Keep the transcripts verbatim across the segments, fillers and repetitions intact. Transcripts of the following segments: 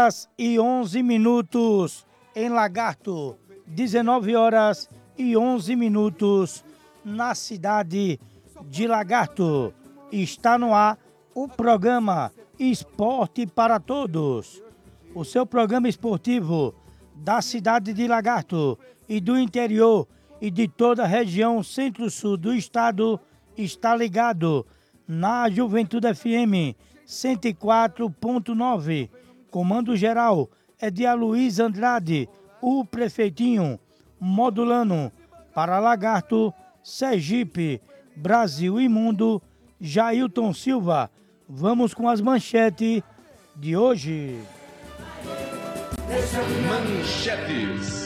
E onze minutos em Lagarto, dezenove horas e onze minutos na cidade de Lagarto. Está no ar o programa Esporte para Todos. O seu programa esportivo da cidade de Lagarto e do interior e de toda a região centro-sul do estado está ligado na Juventude F M cento e quatro ponto nove. Comando geral é de Aloysio Andrade, o prefeitinho, modulando para Lagarto, Sergipe, Brasil e Mundo, Jailton Silva. Vamos com as manchetes de hoje. Manchetes.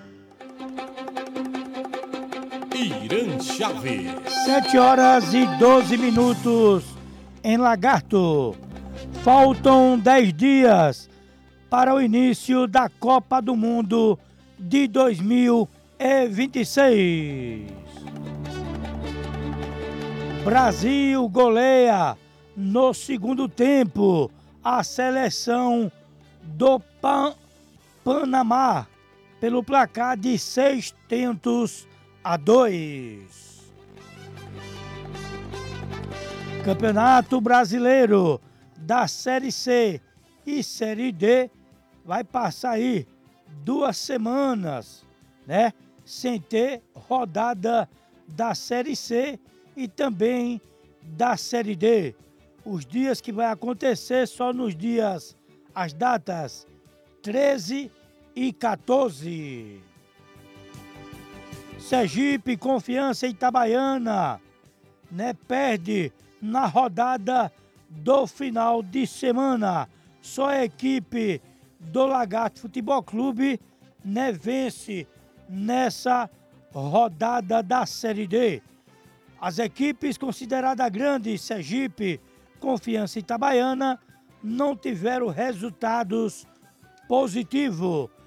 Irã Chaves. sete horas e doze minutos em Lagarto. Faltam dez dias para o início da Copa do Mundo de dois mil e vinte e seis. Brasil goleia no segundo tempo a seleção do Pan Panamá pelo placar de seis tentos a dois. Campeonato Brasileiro da Série C e Série D vai passar aí duas semanas, né? Sem ter rodada da Série C e também da Série D. Os dias que vai acontecer só nos dias, as datas treze e quatorze. Sergipe, Confiança e Itabaiana, né? Perde na rodada do final de semana. Só a equipe do Lagarto Futebol Clube, né, vence nessa rodada da Série D. As equipes consideradas grandes, Sergipe, Confiança e Itabaiana, não tiveram resultados positivos.